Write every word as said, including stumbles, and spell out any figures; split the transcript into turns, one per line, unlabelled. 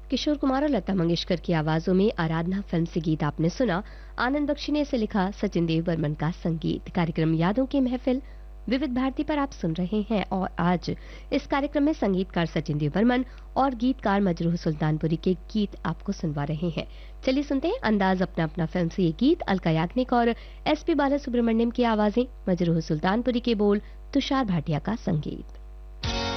किशोर कुमार और लता मंगेशकर की आवाजों में आराधना फिल्म से गीत आपने सुना। आनंद बख्शी ने इसे लिखा, सचिन देव बर्मन का संगीत। कार्यक्रम यादों की महफिल विविध भारती पर आप सुन रहे हैं और आज इस कार्यक्रम में संगीतकार सचिन देव बर्मन और गीतकार मजरूह सुल्तानपुरी के गीत आपको सुनवा रहे हैं। चलिए सुनते हैं अंदाज अपना अपना फिल्म से ये गीत। अलका याग्निक और एस पी बाला सुब्रमण्यम की आवाजें, मजरूह सुल्तानपुरी के बोल, तुषार भाटिया का संगीत।